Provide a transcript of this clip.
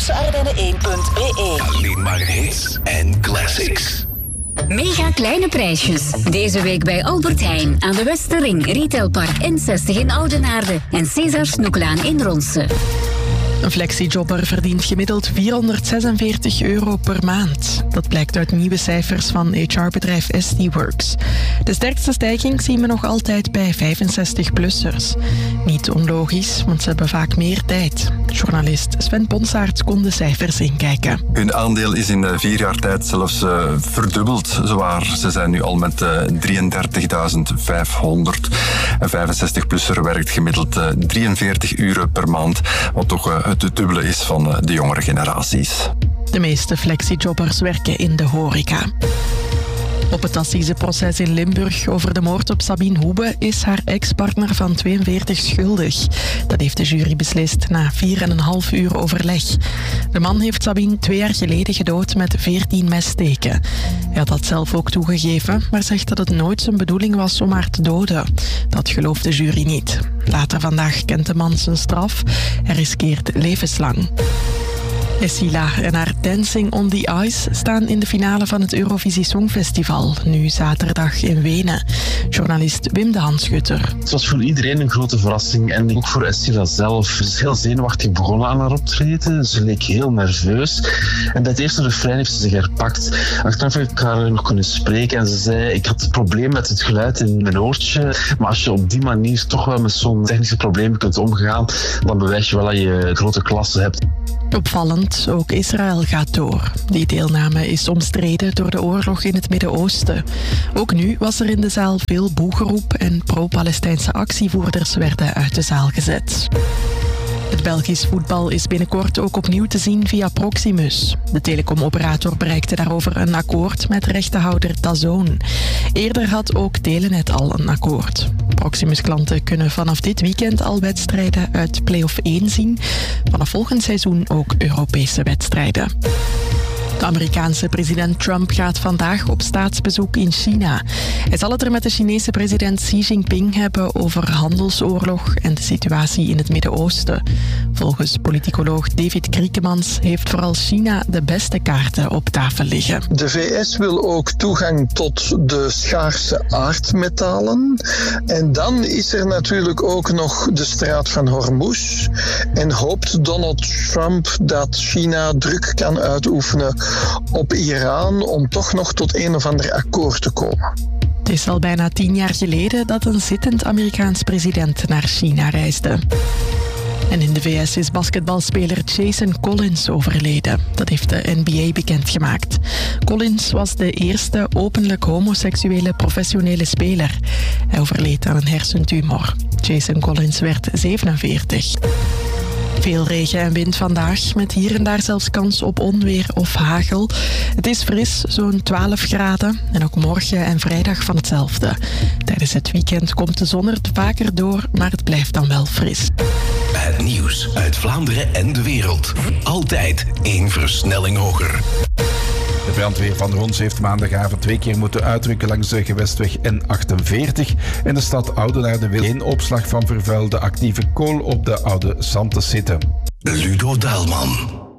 VlamseArdennen1.be. Alleen maar hits en classics. Mega kleine prijsjes. Deze week bij Albert Heijn aan de Westerring, Retailpark N60 in Oudenaarde en César Snoeklaan in Ronse. Een flexijobber verdient gemiddeld €446 per maand. Dat blijkt uit nieuwe cijfers van HR-bedrijf SD-Works. De sterkste stijging zien we nog altijd bij 65-plussers. Niet onlogisch, want ze hebben vaak meer tijd. Journalist Sven Ponsaert kon de cijfers inkijken. Hun aandeel is in 4 jaar tijd zelfs verdubbeld. Ze zijn nu al met 33.500. Een 65-plusser werkt gemiddeld 43 uur per maand, wat toch het dubbele is van de jongere generaties. De meeste flexijobbers werken in de horeca. Op het assiseproces in Limburg over de moord op Sabine Hoebe is haar ex-partner van 42 schuldig. Dat heeft de jury beslist na 4,5 uur overleg. De man heeft Sabine 2 jaar geleden gedood met 14 messteken. Hij had dat zelf ook toegegeven, maar zegt dat het nooit zijn bedoeling was om haar te doden. Dat gelooft de jury niet. Later vandaag kent de man zijn straf. Hij riskeert levenslang. Essila en haar Dancing on the Ice staan in de finale van het Eurovisie Songfestival, nu zaterdag in Wenen. Journalist Wim de Hanschutter. Het was voor iedereen een grote verrassing en ook voor Essila zelf. Ze is heel zenuwachtig begonnen aan haar optreden. Ze leek heel nerveus. En bij het eerste refrein heeft ze zich herpakt. Achteraf heb ik haar nog kunnen spreken en ze zei: ik had het probleem met het geluid in mijn oortje, maar als je op die manier toch wel met zo'n technische probleem kunt omgaan, dan bewijs je wel dat je grote klasse hebt. Opvallend, ook Israël gaat door. Die deelname is omstreden door de oorlog in het Midden-Oosten. Ook nu was er in de zaal veel boegeroep en pro-Palestijnse actievoerders werden uit de zaal gezet. Het Belgisch voetbal is binnenkort ook opnieuw te zien via Proximus. De telecomoperator bereikte daarover een akkoord met rechtenhouder DAZN. Eerder had ook Telenet al een akkoord. Proximus-klanten kunnen vanaf dit weekend al wedstrijden uit Play-off 1 zien. Vanaf volgend seizoen ook Europese wedstrijden. De Amerikaanse president Trump gaat vandaag op staatsbezoek in China. Hij zal het er met de Chinese president Xi Jinping hebben over handelsoorlog en de situatie in het Midden-Oosten. Volgens politicoloog David Kriekemans heeft vooral China de beste kaarten op tafel liggen. De VS wil ook toegang tot de schaarse aardmetalen. En dan is er natuurlijk ook nog de straat van Hormuz. En hoopt Donald Trump dat China druk kan uitoefenen op Iran om toch nog tot een of ander akkoord te komen. Het is al bijna 10 jaar geleden dat een zittend Amerikaans president naar China reisde. En in de VS is basketbalspeler Jason Collins overleden. Dat heeft de NBA bekendgemaakt. Collins was de eerste openlijk homoseksuele professionele speler. Hij overleed aan een hersentumor. Jason Collins werd 47. Veel regen en wind vandaag, met hier en daar zelfs kans op onweer of hagel. Het is fris, zo'n 12 graden. En ook morgen en vrijdag van hetzelfde. Tijdens het weekend komt de zon er vaker door, maar het blijft dan wel fris. Het nieuws uit Vlaanderen en de wereld. Altijd 1 versnelling hoger. De brandweer van Rons heeft maandagavond 2 keer moeten uitrukken langs de gewestweg N48. En de stad Oudenaarde wil geen opslag van vervuilde actieve kool op de oude Santes zitten. Ludo Daalman.